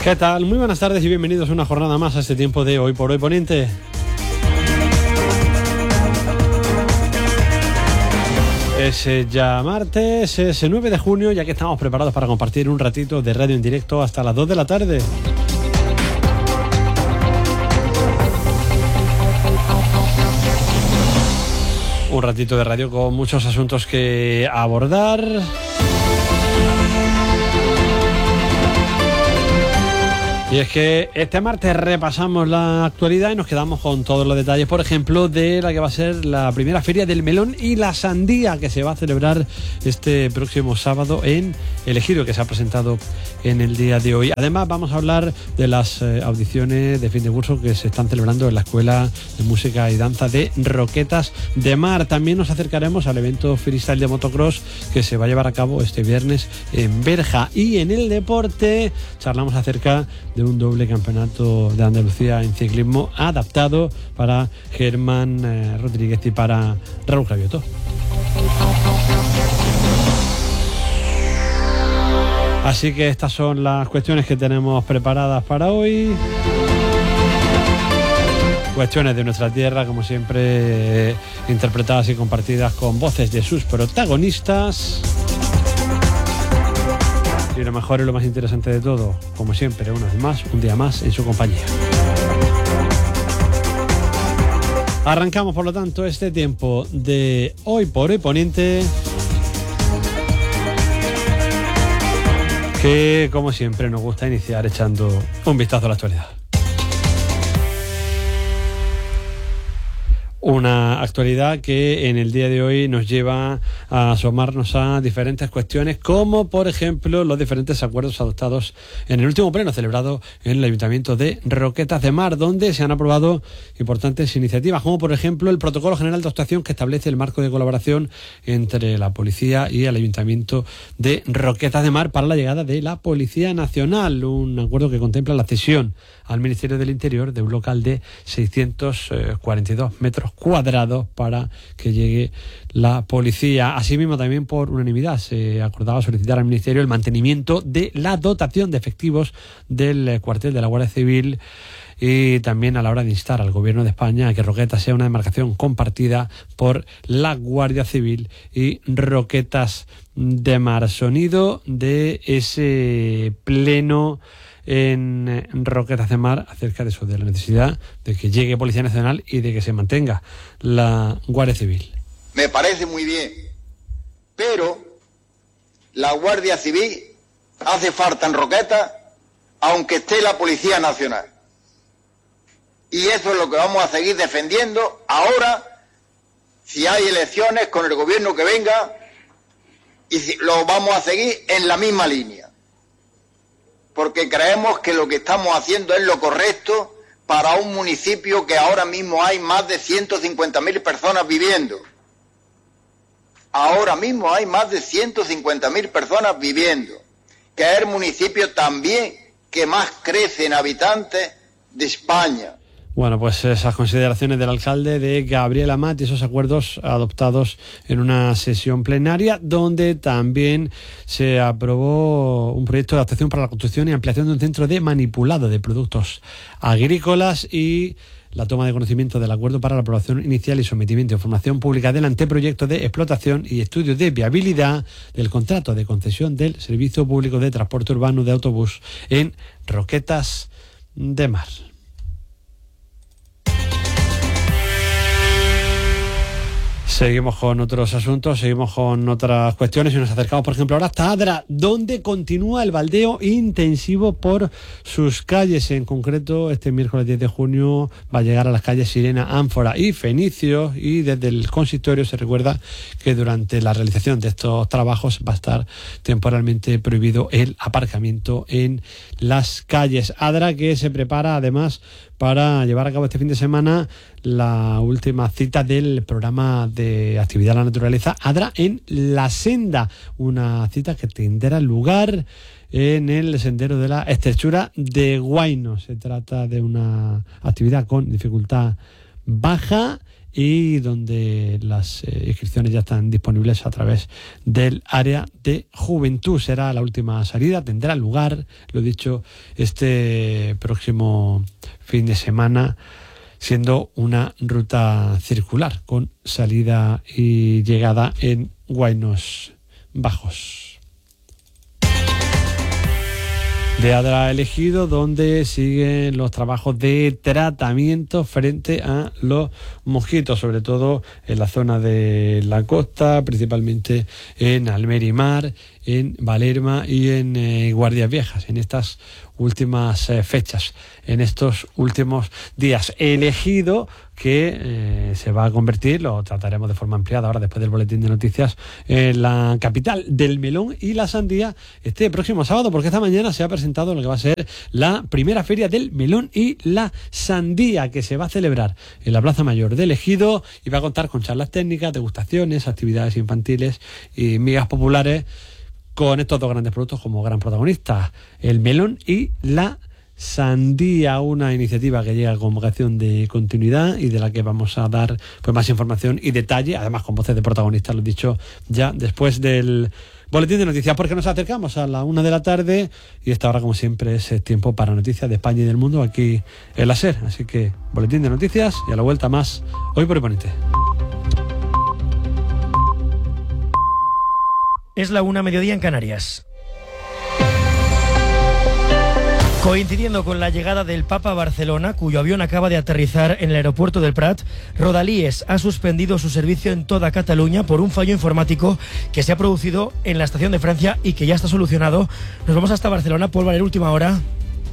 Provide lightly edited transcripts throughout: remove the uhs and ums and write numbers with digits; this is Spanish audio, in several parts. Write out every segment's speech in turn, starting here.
¿Qué tal? Muy buenas tardes y bienvenidos a una jornada más a este tiempo de Hoy por Hoy Poniente. Es ya martes, es 9 de junio, ya que estamos preparados para compartir un ratito de radio en directo hasta las 2 de la tarde. Un ratito de radio con muchos asuntos que abordar. Y es que este martes repasamos la actualidad y nos quedamos con todos los detalles, por ejemplo, de la que va a ser la primera feria del melón y la sandía que se va a celebrar este próximo sábado en El Ejido, que se ha presentado en el día de hoy. Además, vamos a hablar de las audiciones de fin de curso que se están celebrando en la Escuela de Música y Danza de Roquetas de Mar. También nos acercaremos al evento freestyle de motocross que se va a llevar a cabo este viernes en Berja. Y en el deporte charlamos acerca de un doble campeonato de Andalucía en ciclismo adaptado para Germán Rodríguez y para Raúl Cravioto. Así que estas son las cuestiones que tenemos preparadas para hoy. Cuestiones de nuestra tierra, como siempre, interpretadas y compartidas con voces de sus protagonistas. Y lo mejor y lo más interesante de todo, como siempre, una vez más, un día más en su compañía. Arrancamos, por lo tanto, este tiempo de Hoy por Hoy Poniente, que, como siempre, nos gusta iniciar echando un vistazo a la actualidad. Una actualidad que en el día de hoy nos lleva a asomarnos a diferentes cuestiones, como por ejemplo los diferentes acuerdos adoptados en el último pleno celebrado en el Ayuntamiento de Roquetas de Mar, donde se han aprobado importantes iniciativas, como por ejemplo el Protocolo General de Actuación que establece el marco de colaboración entre la Policía y el Ayuntamiento de Roquetas de Mar para la llegada de la Policía Nacional, un acuerdo que contempla la cesión al Ministerio del Interior de un local de 642 metros cuadrados para que llegue la policía. Asimismo, también por unanimidad se acordaba solicitar al Ministerio el mantenimiento de la dotación de efectivos del cuartel de la Guardia Civil, y también a la hora de instar al Gobierno de España a que Roquetas sea una demarcación compartida por la Guardia Civil y Roquetas de Mar. Sonido de ese pleno en Roquetas de Mar acerca de eso, de la necesidad de que llegue Policía Nacional y de que se mantenga la Guardia Civil. Me parece muy bien, pero la Guardia Civil hace falta en Roquetas aunque esté la Policía Nacional, y eso es lo que vamos a seguir defendiendo ahora, si hay elecciones, con el gobierno que venga, y lo vamos a seguir en la misma línea, porque creemos que lo que estamos haciendo es lo correcto para un municipio que ahora mismo hay más de 150.000 personas viviendo. Ahora mismo hay más de 150.000 personas viviendo, que es el municipio también que más crece en habitantes de España. Bueno, pues esas consideraciones del alcalde de Gabriel Amat y esos acuerdos adoptados en una sesión plenaria, donde también se aprobó un proyecto de adaptación para la construcción y ampliación de un centro de manipulado de productos agrícolas y la toma de conocimiento del acuerdo para la aprobación inicial y sometimiento de información pública del anteproyecto de explotación y estudio de viabilidad del contrato de concesión del Servicio Público de Transporte Urbano de Autobús en Roquetas de Mar. Seguimos con otros asuntos, seguimos con otras cuestiones y nos acercamos, por ejemplo, ahora hasta Adra, donde continúa el baldeo intensivo por sus calles. En concreto, este miércoles 10 de junio va a llegar a las calles Sirena, Ánfora y Fenicio, y desde el consistorio se recuerda que durante la realización de estos trabajos va a estar temporalmente prohibido el aparcamiento en las calles. Adra, que se prepara además para llevar a cabo este fin de semana la última cita del programa de actividad a la naturaleza Adra en la Senda, una cita que tendrá lugar en el sendero de la estrechura de Guayno. Se trata de una actividad con dificultad baja y donde las inscripciones ya están disponibles a través del área de juventud. Será la última salida, tendrá lugar, lo dicho, este próximo fin de semana, siendo una ruta circular con salida y llegada en Guaynos Bajos. De Adra Elegido, donde siguen los trabajos de tratamiento frente a los mosquitos, sobre todo en la zona de la costa, principalmente en Almerimar, en Valerma y en Guardias Viejas, en estas últimas fechas, en estos últimos días. Elegido que se va a convertir, lo trataremos de forma ampliada ahora después del boletín de noticias, en la capital del melón y la sandía este próximo sábado, porque esta mañana se ha presentado lo que va a ser la primera feria del melón y la sandía, que se va a celebrar en la Plaza Mayor de Elegido y va a contar con charlas técnicas, degustaciones, actividades infantiles y migas populares, con estos dos grandes productos como gran protagonistas, el melón y la sandía, una iniciativa que llega con vocación de continuidad y de la que vamos a dar pues más información y detalle, además con voces de protagonistas, lo he dicho ya después del boletín de noticias, porque nos acercamos a la 1 de la tarde y esta hora, como siempre, es tiempo para noticias de España y del mundo aquí en la SER. Así que boletín de noticias y a la vuelta más Hoy por Ponente. Es la 1, mediodía en Canarias. Coincidiendo con la llegada del Papa a Barcelona, cuyo avión acaba de aterrizar en el aeropuerto del Prat, Rodalies ha suspendido su servicio en toda Cataluña por un fallo informático que se ha producido en la estación de Francia y que ya está solucionado. Nos vamos hasta Barcelona. Paul Valer, última hora.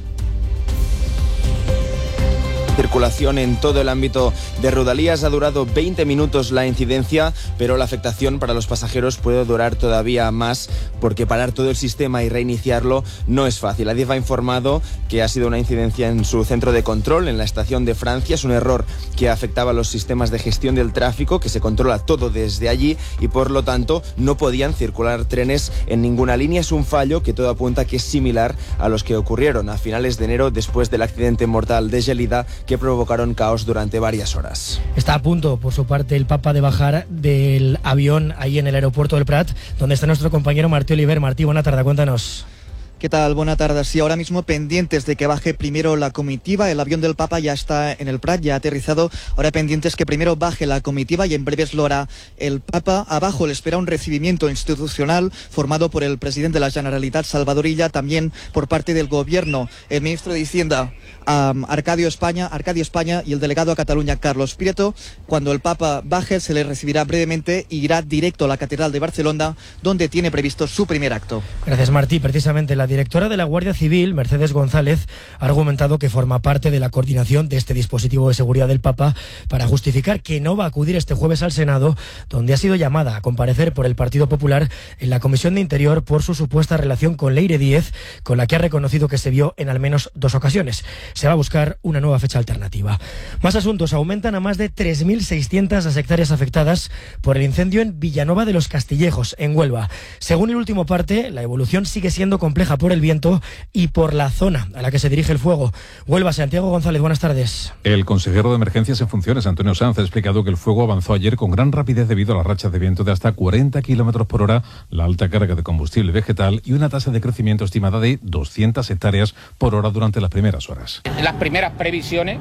Circulación en todo el ámbito de Rodalies. Ha durado 20 minutos la incidencia, pero la afectación para los pasajeros puede durar todavía más, porque parar todo el sistema y reiniciarlo no es fácil. Adif ha informado que ha sido una incidencia en su centro de control en la estación de Francia. Es un error que afectaba a los sistemas de gestión del tráfico, que se controla todo desde allí y por lo tanto no podían circular trenes en ninguna línea. Es un fallo que todo apunta que es similar a los que ocurrieron a finales de enero después del accidente mortal de Gelida, que provocaron caos durante varias horas. Está a punto, por su parte, el Papa de bajar del avión ahí en el aeropuerto del Prat, donde está nuestro compañero Martí Oliver. Martí, buena tarde, cuéntanos. ¿Qué tal? Buenas tardes. Sí, ahora mismo pendientes de que baje primero la comitiva. El avión del Papa ya está en el Prat, ya ha aterrizado. Ahora pendientes que primero baje la comitiva y en breves lo hará el Papa. Abajo le espera un recibimiento institucional formado por el presidente de la Generalitat, Salvador Illa, también por parte del gobierno, el ministro de Hacienda, Arcadio España, y el delegado a Cataluña, Carlos Prieto. Cuando el Papa baje se le recibirá brevemente y irá directo a la Catedral de Barcelona, donde tiene previsto su primer acto. Gracias, Martí. Precisamente la directora de la Guardia Civil, Mercedes González, ha argumentado que forma parte de la coordinación de este dispositivo de seguridad del Papa para justificar que no va a acudir este jueves al Senado, donde ha sido llamada a comparecer por el Partido Popular en la Comisión de Interior por su supuesta relación con Leire Díez, con la que ha reconocido que se vio en al menos 2 ocasiones. Se va a buscar una nueva fecha alternativa. Más asuntos. Aumentan a más de 3.600 las hectáreas afectadas por el incendio en Villanueva de los Castillejos, en Huelva. Según el último parte, la evolución sigue siendo compleja por el viento y por la zona a la que se dirige el fuego. Huelva, Santiago González, buenas tardes. El consejero de Emergencias en funciones, Antonio Sanz, ha explicado que el fuego avanzó ayer con gran rapidez debido a las rachas de viento de hasta 40 kilómetros por hora, la alta carga de combustible vegetal y una tasa de crecimiento estimada de 200 hectáreas por hora durante las primeras horas. Las primeras previsiones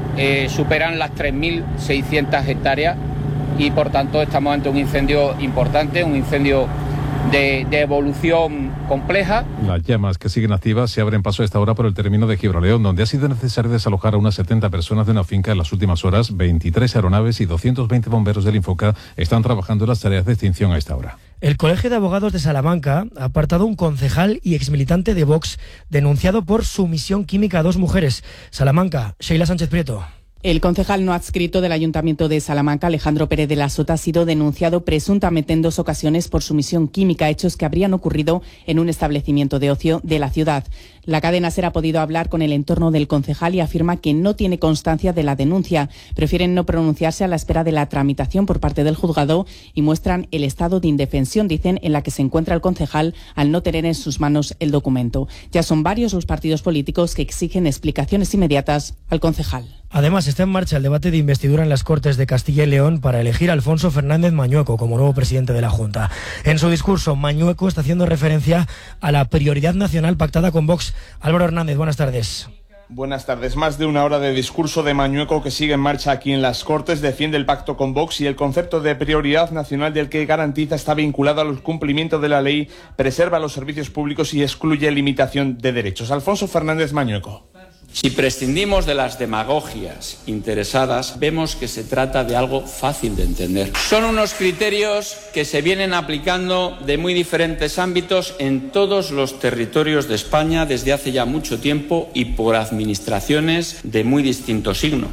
superan las 3.600 hectáreas y por tanto estamos ante un incendio importante, un incendio de evolución compleja. Las llamas que siguen activas se abren paso a esta hora por el término de Gibraleón, donde ha sido necesario desalojar a unas 70 personas de una finca en las últimas horas. 23 aeronaves y 220 bomberos del Infoca están trabajando en las tareas de extinción a esta hora. El Colegio de Abogados de Salamanca ha apartado a un concejal y exmilitante de Vox denunciado por sumisión química a 2 mujeres. Salamanca, Sheila Sánchez Prieto. El concejal no adscrito del Ayuntamiento de Salamanca, Alejandro Pérez de la Sota, ha sido denunciado presuntamente en 2 ocasiones por sumisión química, hechos que habrían ocurrido en un establecimiento de ocio de la ciudad. La cadena SER ha podido hablar con el entorno del concejal y afirma que no tiene constancia de la denuncia. Prefieren no pronunciarse a la espera de la tramitación por parte del juzgado y muestran el estado de indefensión, dicen, en la que se encuentra el concejal al no tener en sus manos el documento. Ya son varios los partidos políticos que exigen explicaciones inmediatas al concejal. Además, está en marcha el debate de investidura en las Cortes de Castilla y León para elegir a Alfonso Fernández Mañueco como nuevo presidente de la Junta. En su discurso, Mañueco está haciendo referencia a la prioridad nacional pactada con Vox. Álvaro Hernández, buenas tardes. Buenas tardes. Más de una hora de discurso de Mañueco que sigue en marcha aquí en las Cortes. Defiende el pacto con Vox y el concepto de prioridad nacional del que garantiza está vinculado al cumplimiento de la ley, preserva los servicios públicos y excluye limitación de derechos. Alfonso Fernández Mañueco. Si prescindimos de las demagogias interesadas, vemos que se trata de algo fácil de entender. Son unos criterios que se vienen aplicando de muy diferentes ámbitos en todos los territorios de España desde hace ya mucho tiempo y por administraciones de muy distinto signo.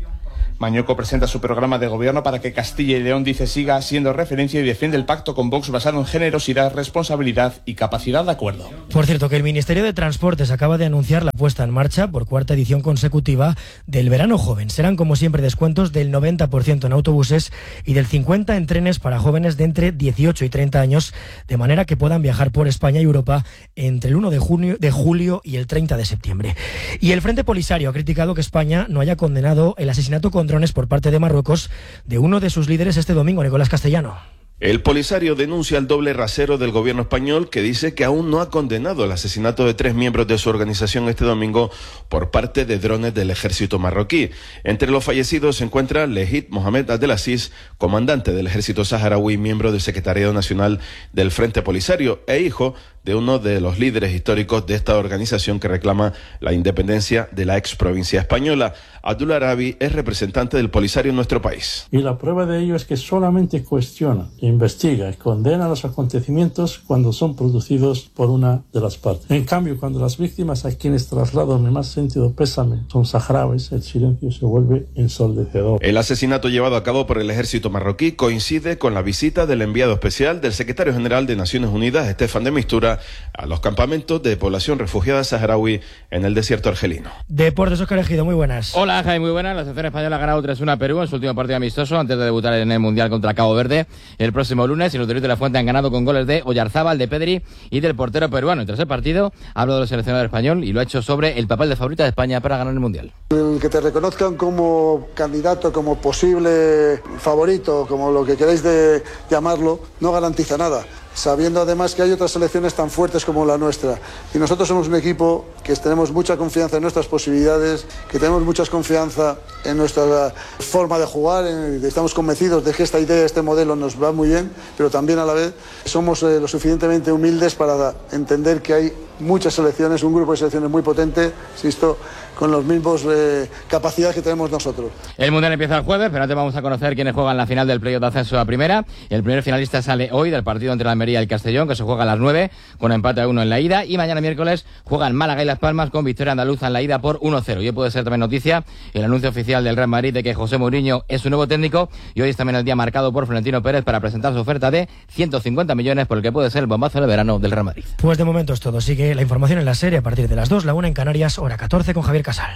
Mañueco presenta su programa de gobierno para que Castilla y León, dice, siga siendo referencia y defiende el pacto con Vox basado en generosidad, responsabilidad y capacidad de acuerdo. Por cierto, que el Ministerio de Transportes acaba de anunciar la puesta en marcha por cuarta edición consecutiva del Verano Joven. Serán, como siempre, descuentos del 90% en autobuses y del 50% en trenes para jóvenes de entre 18 y 30 años, de manera que puedan viajar por España y Europa entre el 1 de julio y el 30 de septiembre. Y el Frente Polisario ha criticado que España no haya condenado el asesinato con drones por parte de Marruecos de uno de sus líderes este domingo, Nicolás Castellano. El Polisario denuncia el doble rasero del gobierno español, que dice que aún no ha condenado el asesinato de 3 miembros de su organización este domingo por parte de drones del ejército marroquí. Entre los fallecidos se encuentra Lehit Mohamed Abdelaziz, comandante del ejército saharaui, miembro del Secretariado Nacional del Frente Polisario e hijo de uno de los líderes históricos de esta organización que reclama la independencia de la ex provincia española. Abdul Arabi es representante del Polisario en nuestro país. Y la prueba de ello es que solamente cuestiona, investiga y condena los acontecimientos cuando son producidos por una de las partes. En cambio, cuando las víctimas a quienes traslado mi más sentido pésame son saharauis, el silencio se vuelve ensordecedor. El asesinato llevado a cabo por el ejército marroquí coincide con la visita del enviado especial del secretario general de Naciones Unidas, Estefan de Mistura, a los campamentos de población refugiada saharaui en el desierto argelino. Deportes, Óscar Ejido, muy buenas. Hola, Jaime, muy buenas. La selección española ha ganado 3-1 a Perú en su último partido amistoso antes de debutar en el Mundial contra Cabo Verde el próximo lunes, y los de la Fuente han ganado con goles de Oyarzábal, de Pedri y del portero peruano. Y tras el partido ha hablado del seleccionador español y lo ha hecho sobre el papel de favorita de España para ganar el Mundial. El que te reconozcan como candidato, como posible favorito, como lo que queráis de llamarlo, no garantiza nada, sabiendo además que hay otras selecciones tan fuertes como la nuestra. Y nosotros somos un equipo que tenemos mucha confianza en nuestras posibilidades, que tenemos mucha confianza en nuestra forma de jugar, estamos convencidos de que esta idea, este modelo nos va muy bien, pero también a la vez somos lo suficientemente humildes para entender que hay muchas selecciones, un grupo de selecciones muy potente, insisto, con los mismos capacidades que tenemos nosotros. El Mundial empieza el jueves, pero antes vamos a conocer quiénes juegan la final del playoff de ascenso a primera. El primer finalista sale hoy del partido entre la Almería y el Castellón, que se juega a las 9, con empate a 1 en la ida, y mañana miércoles juegan Málaga y Las Palmas con victoria andaluza en la ida por 1-0. Y hoy puede ser también noticia el anuncio oficial del Real Madrid de que José Mourinho es su nuevo técnico, y hoy es también el día marcado por Florentino Pérez para presentar su oferta de 150 millones por el que puede ser el bombazo de verano del Real Madrid. Pues de momento es todo. Sigue la información en la serie a partir de las 2, la 1 en Canarias, hora 14 con Javier Casal.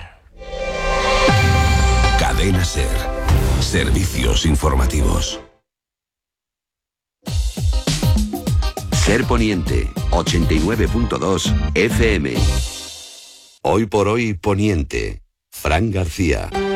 Cadena SER. Servicios informativos. SER Poniente, 89.2 FM. Hoy por hoy Poniente. Fran García.